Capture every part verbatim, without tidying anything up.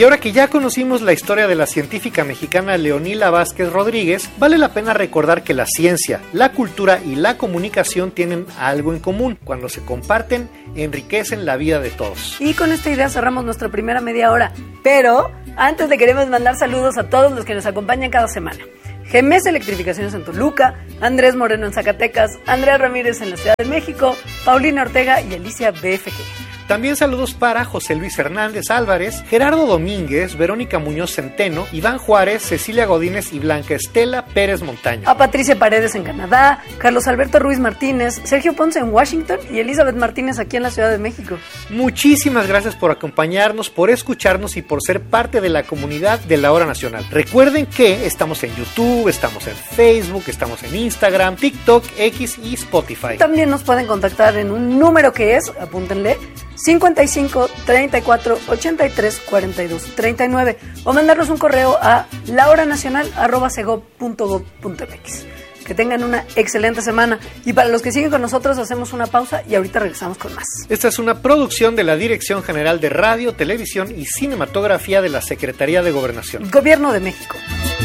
Y ahora que ya conocimos la historia de la científica mexicana Leonila Vázquez Rodríguez, vale la pena recordar que la ciencia, la cultura y la comunicación tienen algo en común. Cuando se comparten, enriquecen la vida de todos. Y con esta idea cerramos nuestra primera media hora. Pero antes le queremos mandar saludos a todos los que nos acompañan cada semana. G M S Electrificaciones en Toluca, Andrés Moreno en Zacatecas, Andrea Ramírez en la Ciudad de México, Paulina Ortega y Alicia B F G. También saludos para José Luis Hernández Álvarez, Gerardo Domínguez, Verónica Muñoz Centeno, Iván Juárez, Cecilia Godínez y Blanca Estela Pérez Montaño. A Patricia Paredes en Canadá, Carlos Alberto Ruiz Martínez, Sergio Ponce en Washington y Elizabeth Martínez aquí en la Ciudad de México. Muchísimas gracias por acompañarnos, por escucharnos y por ser parte de la comunidad de La Hora Nacional. Recuerden que estamos en YouTube, estamos en Facebook, estamos en Instagram, TikTok, X y Spotify. También nos pueden contactar en un número que es, apúntenle, cincuenta y cinco, treinta y cuatro, ochenta y tres, cuarenta y dos, treinta y nueve o mandarnos un correo a lahoranacional arroba segov punto gov punto mx. Que tengan una excelente semana y para los que siguen con nosotros hacemos una pausa y ahorita regresamos con más. Esta es una producción de la Dirección General de Radio, Televisión y Cinematografía de la Secretaría de Gobernación. Gobierno de México.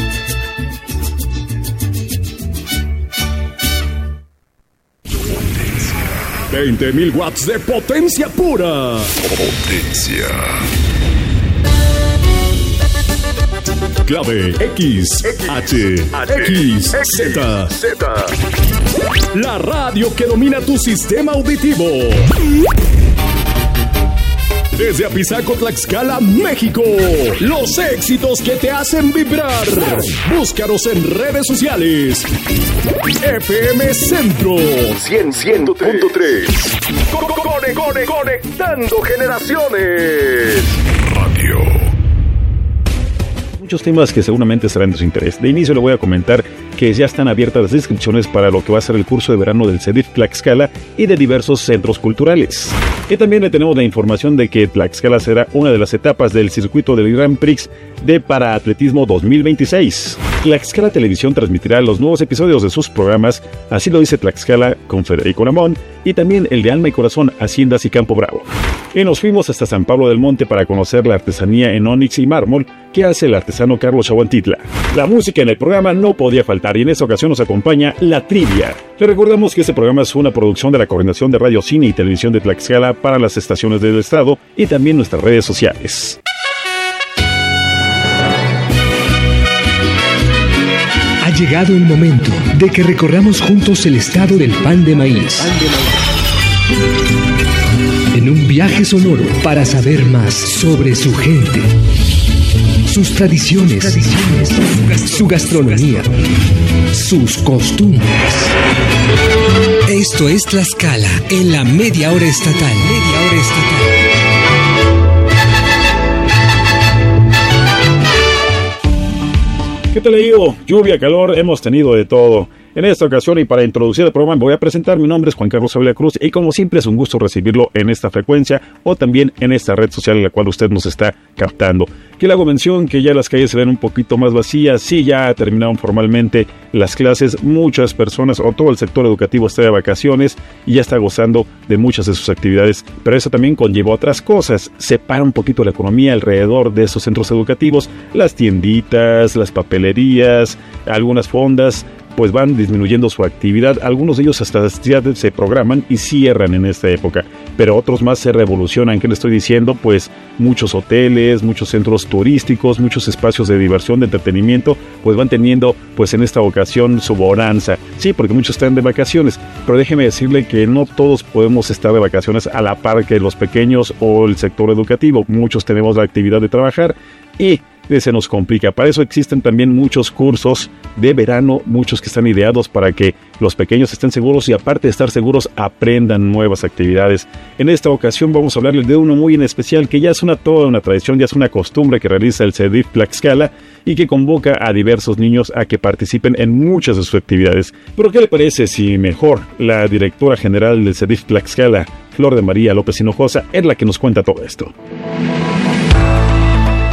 veinte mil watts de potencia pura. Potencia. Clave X, H, X, Z. La radio que domina tu sistema auditivo. Desde Apizaco, Tlaxcala, México. Los éxitos que te hacen vibrar. Búscanos en redes sociales. F M Centro cien punto tres. Cone, cone, conectando generaciones. Radio. Muchos temas que seguramente serán de su interés. De inicio le voy a comentar que ya están abiertas las inscripciones para lo que va a ser el curso de verano del CEDIF Tlaxcala y de diversos centros culturales. Y también le tenemos la información de que Tlaxcala será una de las etapas del circuito del Grand Prix de Paraatletismo dos mil veintiséis. Tlaxcala Televisión transmitirá los nuevos episodios de sus programas, Así lo dice Tlaxcala con Federico Lamón, y también el de Alma y Corazón, Haciendas y Campo Bravo. Y nos fuimos hasta San Pablo del Monte para conocer la artesanía en ónix y mármol que hace el artesano Carlos Chahuantitla. La música en el programa no podía faltar y en esta ocasión nos acompaña La Trivia. Le recordamos que este programa es una producción de la Coordinación de Radio, Cine y Televisión de Tlaxcala para las estaciones del estado y también nuestras redes sociales. Ha llegado el momento de que recorramos juntos el estado del pan de maíz. Pan de maíz. En un viaje sonoro para saber más sobre su gente, sus tradiciones, tradiciones su gastronomía, sus costumbres. Esto es Tlaxcala en la media hora estatal. Media hora estatal. ¿Qué tal le digo? Lluvia, calor, hemos tenido de todo. En esta ocasión y para introducir el programa voy a presentar, mi nombre es Juan Carlos Avila Cruz y como siempre es un gusto recibirlo en esta frecuencia o también en esta red social en la cual usted nos está captando. Aquí le hago mención que ya las calles se ven un poquito más vacías, sí ya terminaron formalmente las clases, muchas personas o todo el sector educativo está de vacaciones y ya está gozando de muchas de sus actividades, pero eso también conlleva otras cosas, se para un poquito la economía alrededor de esos centros educativos, las tienditas, las papelerías, algunas fondas, pues van disminuyendo su actividad. Algunos de ellos hasta ya se programan y cierran en esta época, pero otros más se revolucionan. ¿Qué le estoy diciendo? Pues muchos hoteles, muchos centros turísticos, muchos espacios de diversión, de entretenimiento, pues van teniendo pues en esta ocasión su bonanza. Sí, porque muchos están de vacaciones, pero déjeme decirle que no todos podemos estar de vacaciones a la par que los pequeños o el sector educativo. Muchos tenemos la actividad de trabajar y se nos complica. Para eso existen también muchos cursos de verano, muchos que están ideados para que los pequeños estén seguros y aparte de estar seguros aprendan nuevas actividades. En esta ocasión vamos a hablarles de uno muy en especial que ya es una toda una tradición, ya es una costumbre que realiza el CEDIF Tlaxcala y que convoca a diversos niños a que participen en muchas de sus actividades. Pero ¿qué le parece si mejor la directora general del CEDIF Tlaxcala, Flor de María López Hinojosa, es la que nos cuenta todo esto?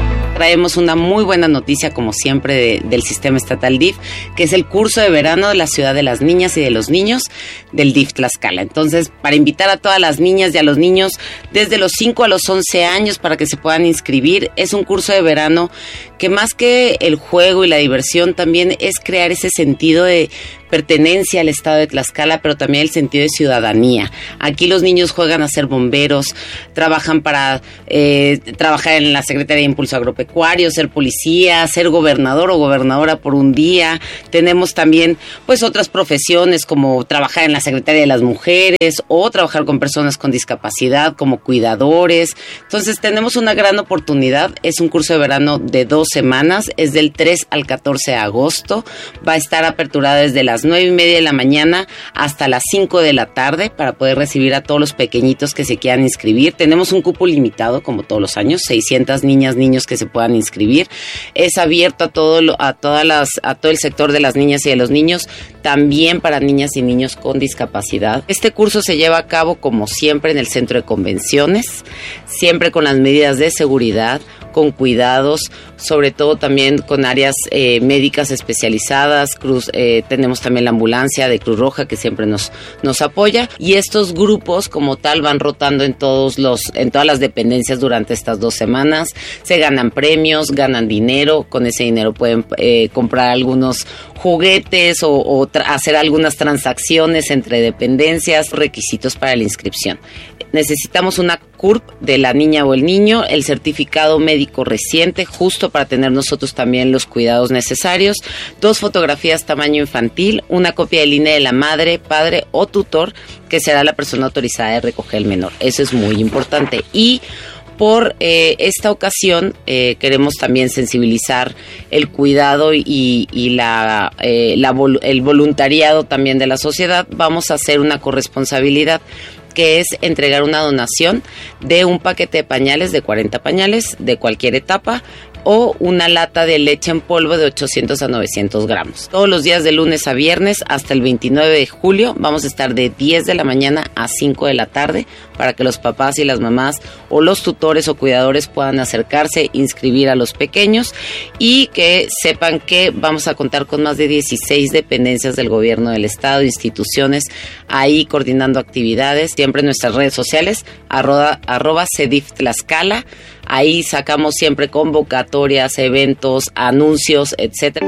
traemos una muy buena noticia, como siempre, de, del sistema estatal D I F, que es el curso de verano de la Ciudad de las Niñas y de los Niños del D I F Tlaxcala. Entonces, para invitar a todas las niñas y a los niños desde los cinco a los once años para que se puedan inscribir, es un curso de verano que más que el juego y la diversión también es crear ese sentido de pertenencia al estado de Tlaxcala, pero también el sentido de ciudadanía. Aquí los niños juegan a ser bomberos, trabajan para eh, trabajar en la Secretaría de Impulso Agropecuario, ser policía, ser gobernador o gobernadora por un día. Tenemos también pues otras profesiones como trabajar en la Secretaría de las Mujeres o trabajar con personas con discapacidad como cuidadores. Entonces tenemos una gran oportunidad. Es un curso de verano de dos semanas, es del tres al catorce de agosto. Va a estar aperturada desde las nueve y media de la mañana hasta las cinco de la tarde para poder recibir a todos los pequeñitos que se quieran inscribir. Tenemos un cupo limitado, como todos los años, seiscientas niñas, niños que se puedan inscribir. Es abierto a todo lo, a todas las, a todo el sector de las niñas y de los niños, también para niñas y niños con discapacidad. Este curso se lleva a cabo, como siempre, en el centro de convenciones, siempre con las medidas de seguridad, con cuidados, sobre todo también con áreas eh, médicas especializadas. Cruz, eh, tenemos también la ambulancia de Cruz Roja que siempre nos, nos apoya, y estos grupos como tal van rotando en todos los, en todas las dependencias durante estas dos semanas. Se ganan premios, ganan dinero, con ese dinero pueden eh, comprar algunos juguetes o, o tra- hacer algunas transacciones entre dependencias. Requisitos para la inscripción: necesitamos una C U R P de la niña o el niño, el certificado médico reciente, justo para tener nosotros también los cuidados necesarios, dos fotografías tamaño infantil, una copia del I N E de la madre, padre o tutor, que será la persona autorizada de recoger el menor. Eso es muy importante. Y por eh, esta ocasión eh, queremos también sensibilizar el cuidado y, y la, eh, la vol- el voluntariado también de la sociedad. Vamos a hacer una corresponsabilidad, que es entregar una donación de un paquete de pañales, de cuarenta pañales, de cualquier etapa, o una lata de leche en polvo de ochocientos a novecientos gramos. Todos los días de lunes a viernes hasta el veintinueve de julio vamos a estar de diez de la mañana a cinco de la tarde para que los papás y las mamás o los tutores o cuidadores puedan acercarse, inscribir a los pequeños, y que sepan que vamos a contar con más de dieciséis dependencias del gobierno del estado, instituciones ahí coordinando actividades. Siempre en nuestras redes sociales, arroba, arroba Cedif Tlaxcala. Ahí sacamos siempre convocatorias, eventos, anuncios, etcétera.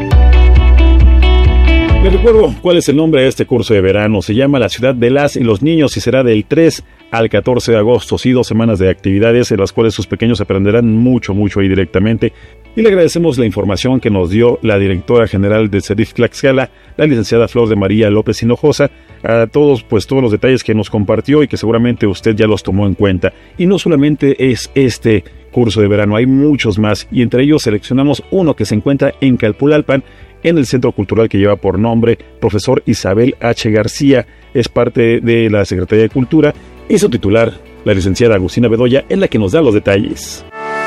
Les recuerdo cuál es el nombre de este curso de verano. Se llama La Ciudad de las y los Niños y será del tres al catorce de agosto. Sí, dos semanas de actividades en las cuales sus pequeños aprenderán mucho, mucho ahí directamente. Y le agradecemos la información que nos dio la directora general de Cedif Tlaxcala, la licenciada Flor de María López Hinojosa, a todos, pues todos los detalles que nos compartió y que seguramente usted ya los tomó en cuenta. Y no solamente es este curso de verano, hay muchos más, y entre ellos seleccionamos uno que se encuentra en Calpulalpan, en el Centro Cultural que lleva por nombre Profesor Isabel H. García. Es parte de la Secretaría de Cultura y su titular, la licenciada Agustina Bedoya, es la que nos da los detalles.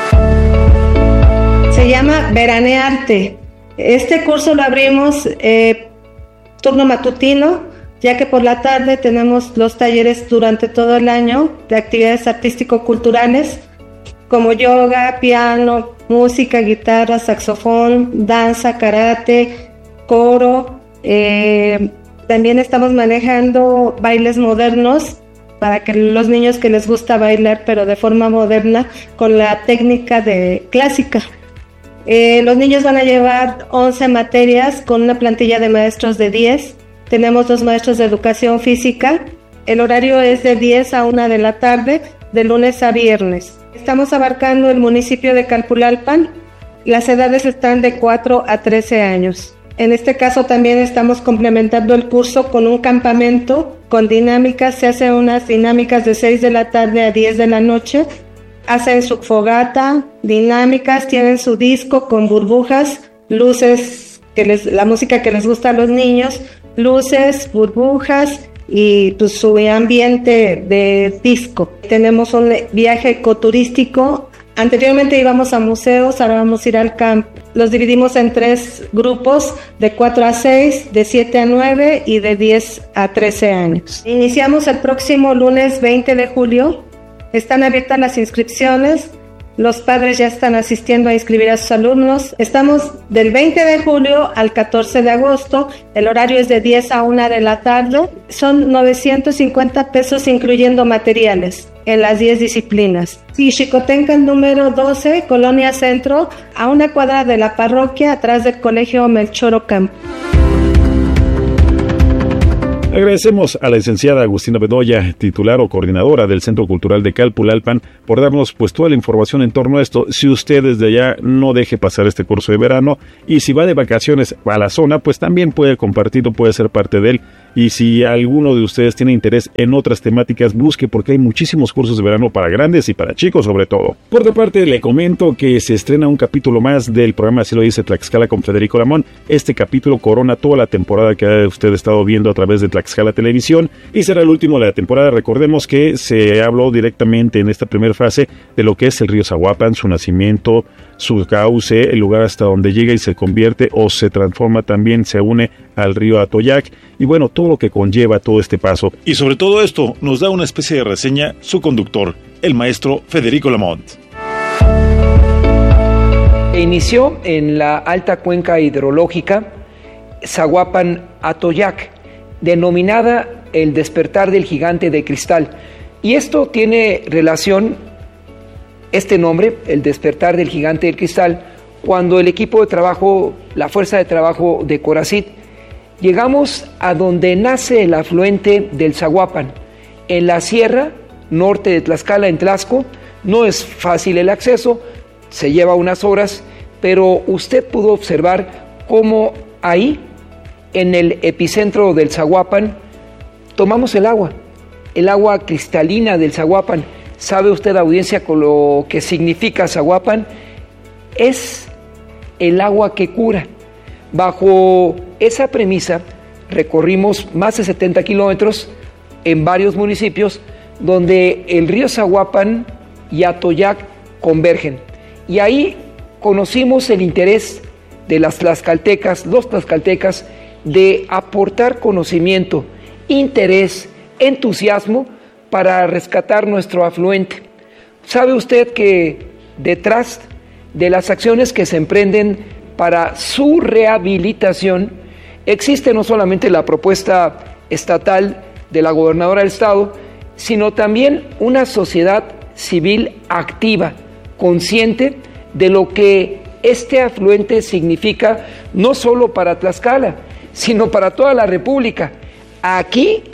Se llama Veranearte. Este curso lo abrimos eh, turno matutino, ya que por la tarde tenemos los talleres durante todo el año de actividades artístico-culturales como yoga, piano, música, guitarra, saxofón, danza, karate, coro. Eh, también estamos manejando bailes modernos para que los niños que les gusta bailar, pero de forma moderna, con la técnica de clásica. Eh, los niños van a llevar once materias con una plantilla de maestros de diez. Tenemos dos maestros de educación física. El horario es de diez a una de la tarde, de lunes a viernes. Estamos abarcando el municipio de Calpulalpan. Las edades están de cuatro a trece años. En este caso también estamos complementando el curso con un campamento con dinámicas. Se hacen unas dinámicas de seis de la tarde a diez de la noche. Hacen su fogata, dinámicas, tienen su disco con burbujas, luces, que les, la música que les gusta a los niños, luces, burbujas y pues, su ambiente de disco. Tenemos un viaje ecoturístico. Anteriormente íbamos a museos, ahora vamos a ir al campo. Los dividimos en tres grupos, de cuatro a seis, de siete a nueve y de diez a trece años. Iniciamos el próximo lunes veinte de julio. Están abiertas las inscripciones. Los padres ya están asistiendo a inscribir a sus alumnos. Estamos del veinte de julio al catorce de agosto. El horario es de diez a una de la tarde. Son novecientos cincuenta pesos incluyendo materiales en las diez disciplinas. Y Xicotenca número doce, Colonia Centro, a una cuadra de la parroquia, atrás del Colegio Melchor Ocampo. Agradecemos a la licenciada Agustina Bedoya, titular o coordinadora del Centro Cultural de Calpulalpan, por darnos pues toda la información en torno a esto. Si usted desde allá no deje pasar este curso de verano, y si va de vacaciones a la zona, pues también puede compartirlo, puede ser parte de él. Y si alguno de ustedes tiene interés en otras temáticas, busque, porque hay muchísimos cursos de verano para grandes y para chicos sobre todo. Por otra parte, le comento que se estrena un capítulo más del programa Así lo dice Tlaxcala con Federico Lamón. Este capítulo corona toda la temporada que ha usted estado viendo a través de Tlaxcala Televisión, y será el último de la temporada. Recordemos que se habló directamente en esta primera fase de lo que es el río Zaguapan, su nacimiento, su cauce, el lugar hasta donde llega y se convierte o se transforma, también se une al río Atoyac, y bueno, todo lo que conlleva todo este paso. Y sobre todo esto nos da una especie de reseña su conductor, el maestro Federico Lamont. Inició en la alta cuenca hidrológica Zaguapan-Atoyac, denominada el despertar del gigante de cristal. Y esto tiene relación, este nombre, el despertar del gigante de cristal, cuando el equipo de trabajo, la fuerza de trabajo de Coracit, llegamos a donde nace el afluente del Zaguapan, en la sierra norte de Tlaxcala, en Tlaxco. No es fácil el acceso, se lleva unas horas, pero usted pudo observar cómo ahí, en el epicentro del Zaguapan, tomamos el agua, el agua cristalina del Zaguapan. ¿Sabe usted, audiencia, con lo que significa Zaguapan? Es el agua que cura. Bajo esa premisa, recorrimos más de setenta kilómetros en varios municipios donde el río Zaguapan y Atoyac convergen. Y ahí conocimos el interés de las tlaxcaltecas, los tlaxcaltecas, de aportar conocimiento, interés, entusiasmo para rescatar nuestro afluente. ¿Sabe usted que detrás de las acciones que se emprenden para su rehabilitación existe no solamente la propuesta estatal de la gobernadora del estado, sino también una sociedad civil activa, consciente de lo que este afluente significa no solo para Tlaxcala, sino para toda la República? Aquí,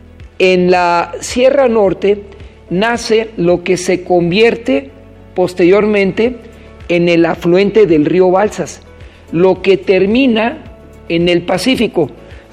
en la Sierra Norte, nace lo que se convierte posteriormente en el afluente del río Balsas, lo que termina en el Pacífico,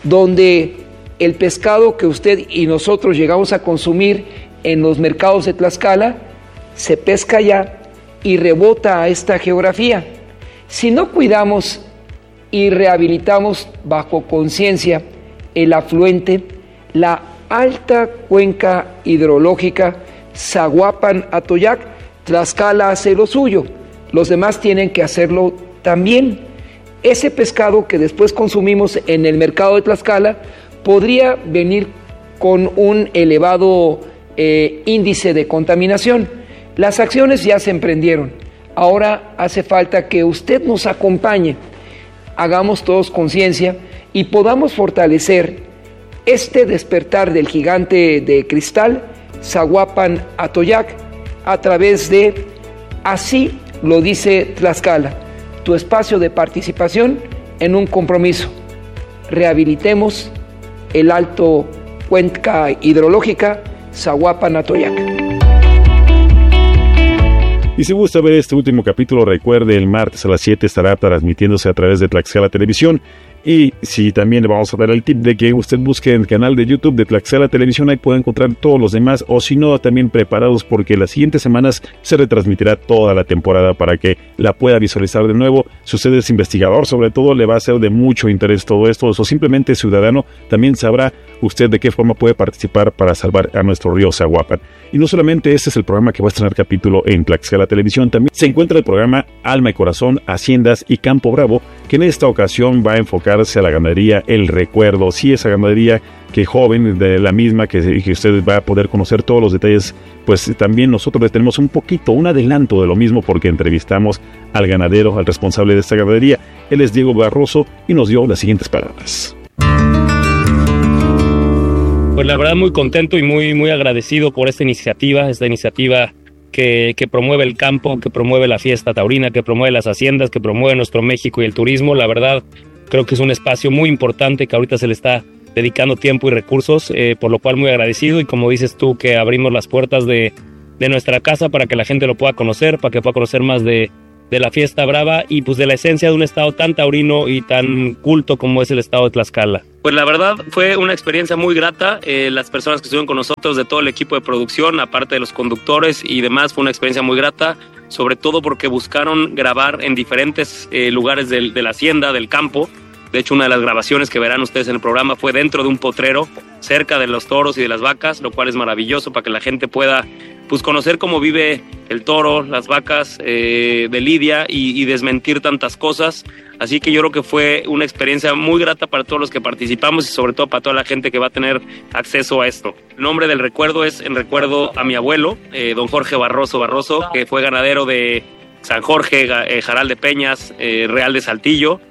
donde el pescado que usted y nosotros llegamos a consumir en los mercados de Tlaxcala se pesca allá y rebota a esta geografía. Si no cuidamos y rehabilitamos bajo conciencia el afluente, la alta cuenca hidrológica Zaguapan-Atoyac, Tlaxcala hace lo suyo, los demás tienen que hacerlo también. Ese pescado que después consumimos en el mercado de Tlaxcala podría venir con un elevado eh, índice de contaminación. Las acciones ya se emprendieron, ahora hace falta que usted nos acompañe, hagamos todos conciencia y podamos fortalecer este despertar del gigante de cristal, Zaguapan-Atoyac, a través de Así lo dice Tlaxcala, tu espacio de participación en un compromiso. Rehabilitemos el alto cuenca hidrológica Zaguapan-Atoyac. Y si gusta ver este último capítulo, recuerde, el martes a las siete estará transmitiéndose a través de Tlaxcala Televisión. Y si también le vamos a dar el tip de que usted busque en el canal de YouTube de Tlaxcala Televisión, ahí puede encontrar todos los demás, o si no, también preparados, porque las siguientes semanas se retransmitirá toda la temporada para que la pueda visualizar de nuevo. Si usted es investigador, sobre todo, le va a ser de mucho interés todo esto, o simplemente ciudadano, también sabrá usted de qué forma puede participar para salvar a nuestro río Zaguapan. Y no solamente este es el programa que va a estrenar capítulo en Tlaxcala Televisión, también se encuentra el programa Alma y Corazón, Haciendas y Campo Bravo, que en esta ocasión va a enfocarse a la ganadería El Recuerdo. Sí, esa ganadería que joven de la misma, que, que usted va a poder conocer todos los detalles. Pues también nosotros le tenemos un poquito, un adelanto de lo mismo, porque entrevistamos al ganadero, al responsable de esta ganadería. Él es Diego Barroso y nos dio las siguientes palabras. Pues la verdad muy contento y muy, muy agradecido por esta iniciativa, esta iniciativa que, que promueve el campo, que promueve la fiesta taurina, que promueve las haciendas, que promueve nuestro México y el turismo. La verdad creo que es un espacio muy importante que ahorita se le está dedicando tiempo y recursos, eh, por lo cual muy agradecido, y como dices tú, que abrimos las puertas de, de nuestra casa para que la gente lo pueda conocer, para que pueda conocer más de, de la fiesta brava y pues de la esencia de un estado tan taurino y tan culto como es el estado de Tlaxcala. Pues la verdad fue una experiencia muy grata, eh, las personas que estuvieron con nosotros, de todo el equipo de producción, aparte de los conductores y demás, fue una experiencia muy grata, sobre todo porque buscaron grabar en diferentes eh, lugares del, de la hacienda, del campo. De hecho, una de las grabaciones que verán ustedes en el programa fue dentro de un potrero, cerca de los toros y de las vacas, lo cual es maravilloso para que la gente pueda pues, conocer cómo vive el toro, las vacas eh, de Lidia y, y desmentir tantas cosas. Así que yo creo que fue una experiencia muy grata para todos los que participamos y sobre todo para toda la gente que va a tener acceso a esto. El nombre del recuerdo es en recuerdo a mi abuelo, eh, don Jorge Barroso Barroso, que fue ganadero de San Jorge, eh, Jaral de Peñas, eh, Real de Saltillo.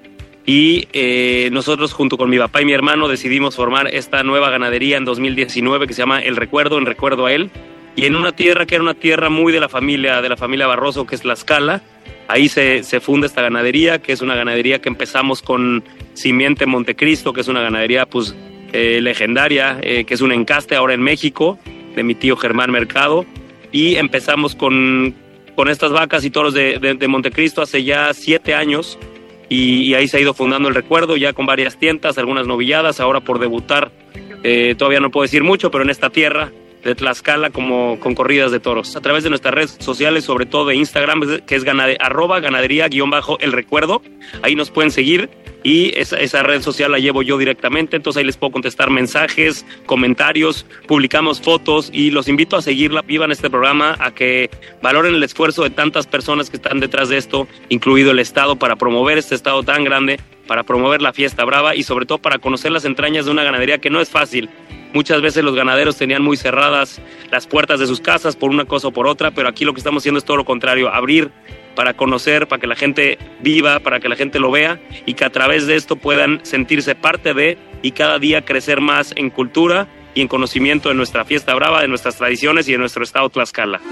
Y eh, nosotros junto con mi papá y mi hermano decidimos formar esta nueva ganadería en dos mil diecinueve que se llama El Recuerdo, en recuerdo a él, y en una tierra que era una tierra muy de la familia de la familia Barroso, que es Tlaxcala. Ahí se, se funda esta ganadería, que es una ganadería que empezamos con Simiente Montecristo, que es una ganadería pues eh, legendaria, eh, que es un encaste ahora en México, de mi tío Germán Mercado, y empezamos con, con estas vacas y toros de, de, de Montecristo hace ya siete años. Y, y ahí se ha ido fundando El Recuerdo, ya con varias tientas, algunas novilladas, ahora por debutar, eh, todavía no puedo decir mucho, pero en esta tierra de Tlaxcala como con corridas de toros. A través de nuestras redes sociales, sobre todo de Instagram, que es ganade, arroba ganadería guión bajo El Recuerdo, ahí nos pueden seguir y esa, esa red social la llevo yo directamente, entonces ahí les puedo contestar mensajes, comentarios, publicamos fotos y los invito a seguirla, vivan este programa, a que valoren el esfuerzo de tantas personas que están detrás de esto, incluido el Estado, para promover este Estado tan grande, para promover la fiesta brava y sobre todo para conocer las entrañas de una ganadería que no es fácil. Muchas veces los ganaderos tenían muy cerradas las puertas de sus casas por una cosa o por otra, pero aquí lo que estamos haciendo es todo lo contrario, abrir para conocer, para que la gente viva, para que la gente lo vea y que a través de esto puedan sentirse parte de y cada día crecer más en cultura y en conocimiento de nuestra fiesta brava, de nuestras tradiciones y de nuestro estado Tlaxcala.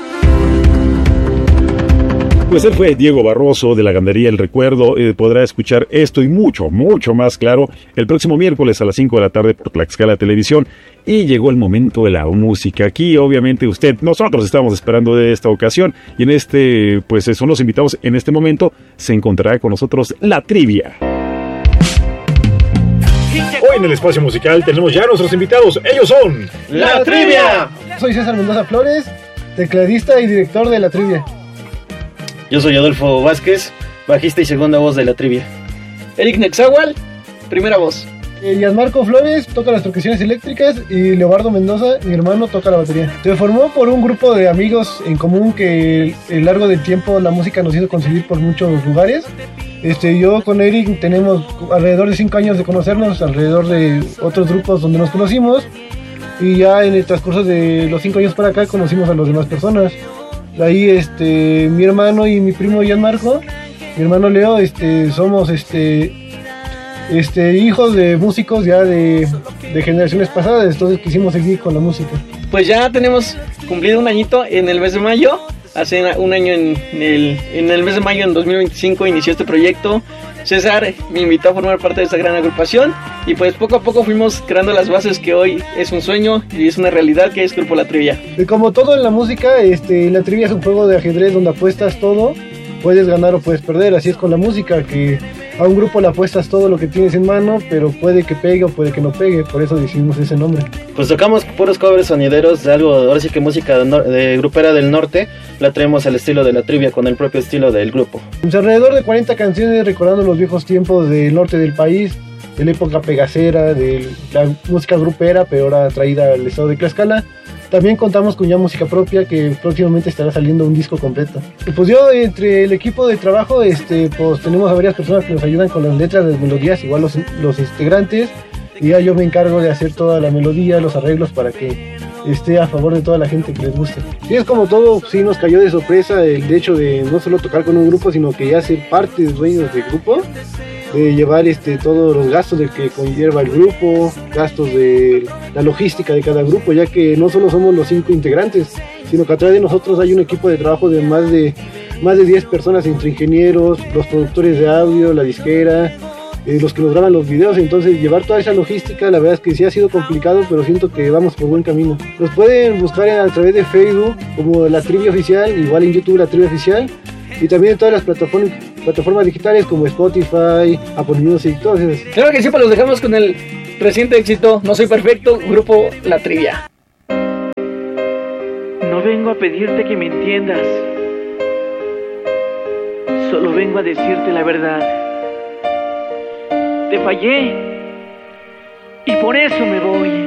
Pues él fue Diego Barroso de la ganadería El Recuerdo. Eh, podrá escuchar esto y mucho, mucho más claro el próximo miércoles a las cinco de la tarde por Tlaxcala Televisión. Y llegó el momento de la música. Aquí, obviamente, usted, nosotros estamos esperando de esta ocasión. Y en este, pues son los invitados. En este momento se encontrará con nosotros La Trivia. Hoy en el espacio musical tenemos ya a nuestros invitados. Ellos son La Trivia. Soy César Mendoza Flores, tecladista y director de La Trivia. Yo soy Adolfo Vázquez, bajista y segunda voz de La Trivia. Eric Nexahual, primera voz. Eh, Yasmarco Flores toca las percusiones eléctricas y Leobardo Mendoza, mi hermano, toca la batería. Se formó por un grupo de amigos en común que a lo largo del tiempo la música nos hizo conseguir por muchos lugares. Este, yo con Eric tenemos alrededor de cinco años de conocernos, alrededor de otros grupos donde nos conocimos, y ya en el transcurso de los cinco años para acá conocimos a las demás personas. Ahí este, mi hermano y mi primo Gianmarco, mi hermano Leo, este, somos este, este, hijos de músicos ya de, de generaciones pasadas, entonces quisimos seguir con la música. Pues ya tenemos cumplido un añito en el mes de mayo, hace un año en el, en el mes de mayo en dos mil veinticinco inició este proyecto. César me invitó a formar parte de esta gran agrupación y pues poco a poco fuimos creando las bases que hoy es un sueño y es una realidad, que es Grupo La Trivia. Y como todo en la música, este, La Trivia es un juego de ajedrez donde apuestas todo, puedes ganar o puedes perder, así es con la música, que a un grupo le apuestas todo lo que tienes en mano, pero puede que pegue o puede que no pegue, por eso decidimos ese nombre. Pues tocamos puros covers sonideros de algo, ahora sí que música de, no, de grupera del norte, la traemos al estilo de La Trivia, con el propio estilo del grupo. Pues alrededor de cuarenta canciones recordando los viejos tiempos del norte del país, de la época pegacera, de la música grupera, pero ahora traída al estado de Tlaxcala. También contamos con ya música propia, que próximamente estará saliendo un disco completo. Y pues yo, entre el equipo de trabajo, este, pues tenemos a varias personas que nos ayudan con las letras, las melodías, igual los, los integrantes. y ya yo me encargo de hacer toda la melodía, los arreglos para que esté a favor de toda la gente que les guste. Y es como todo, sí nos cayó de sorpresa el hecho de no solo tocar con un grupo, sino que ya ser parte de dueños del grupo, de llevar este, todos los gastos de que conlleva el grupo, gastos de la logística de cada grupo, ya que no solo somos los cinco integrantes, sino que atrás de nosotros hay un equipo de trabajo de más de, más de diez personas, entre ingenieros, los productores de audio, la disquera, eh, los que nos graban los videos. Entonces llevar toda esa logística, la verdad es que sí ha sido complicado, pero siento que vamos por buen camino. Nos pueden buscar a través de Facebook como La Trivia Oficial, igual en YouTube La Trivia Oficial, y también en todas las plataformas, plataformas digitales como Spotify, Apple Music, todas esas. Claro que sí, pues los dejamos con el reciente éxito No Soy Perfecto, grupo La Trivia. No vengo a pedirte que me entiendas, solo vengo a decirte la verdad. Te fallé y por eso me voy.